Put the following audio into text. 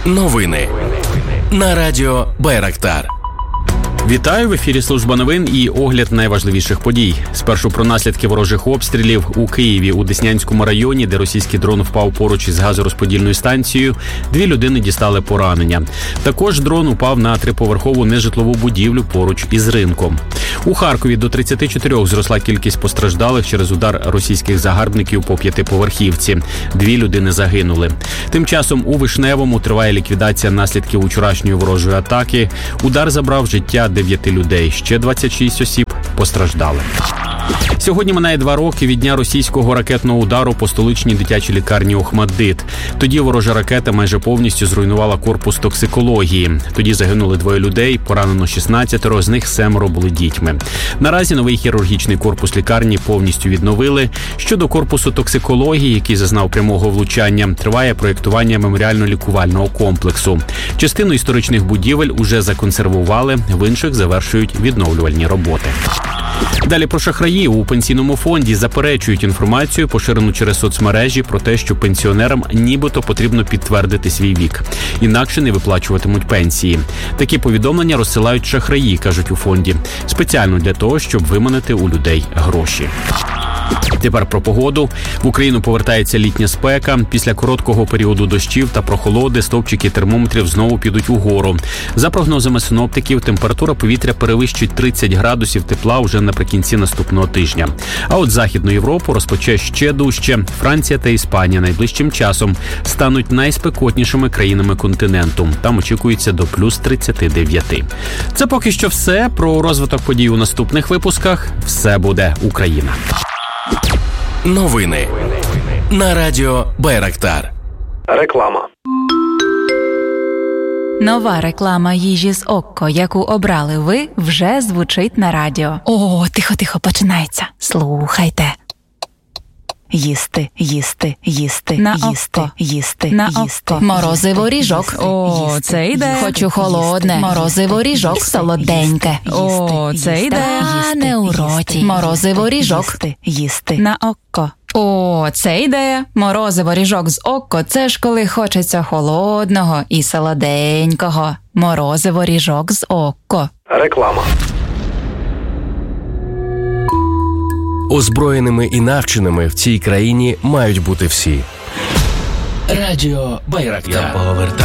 Новини на радіо Байрактар. Вітаю, в ефірі служба новин і огляд найважливіших подій. Спершу про наслідки ворожих обстрілів у Києві, у Деснянському районі, де російський дрон впав поруч із газорозподільною станцією. 2 людини дістали поранення. Також дрон упав на 3-поверхову нежитлову будівлю поруч із ринком. У Харкові до 34 зросла кількість постраждалих через удар російських загарбників по 5-поверхівці. 2 людини загинули. Тим часом у Вишневому триває ліквідація наслідків вчорашньої ворожої атаки. Удар забрав життя 9 людей. Ще 26 осіб постраждали. Сьогодні минає 2 роки від дня російського ракетного удару по столичній дитячій лікарні Охматдит. Тоді ворожа ракета майже повністю зруйнувала корпус токсикології. Тоді загинули 2 людей, поранено 16, з них 7 були дітьми. Наразі новий хірургічний корпус лікарні повністю відновили. Щодо корпусу токсикології, який зазнав прямого влучання, триває проєктування меморіально-лікувального комплексу. Частину історичних будівель уже законсервували, в інших завершують відновлювальні роботи. Далі про шахраїв. У пенсійному фонді заперечують інформацію, поширену через соцмережі, про те, що пенсіонерам нібито потрібно підтвердити свій вік. Інакше не виплачуватимуть пенсії. Такі повідомлення розсилають шахраї, кажуть у фонді. Спеціально для того, щоб виманити у людей гроші. Тепер про погоду. В Україну повертається літня спека. Після короткого періоду дощів та прохолоди стовпчики термометрів знову підуть угору. За прогнозами синоптиків, температура повітря перевищить 30 градусів тепла вже наприкінці наступного тижня. А от Західну Європу розпоче ще дужче. Франція та Іспанія найближчим часом стануть найспекотнішими країнами континенту. Там очікується до плюс 39. Це поки що все. Про розвиток подій у наступних випусках. Все буде Україна. Новини на радіо Байрактар. Реклама. Нова реклама їжі з Окко, яку обрали ви, вже звучить на радіо. О, тихо, починається. Слухайте. Їсти, на Окко. На Окко. Морозиво ріжок. О, це йде. Хочу холодне. Морозиво ріжок. Солоденьке. О, це йде. Не у роті. Морозиво ріжок. Їсти. На Окко. О, це ідея. Морозиво ріжок з Окко – це ж коли хочеться холодного і солоденького. Морозиво ріжок з Окко. Реклама. Озброєними і навченими в цій країні мають бути всі. Радіо Байрактар.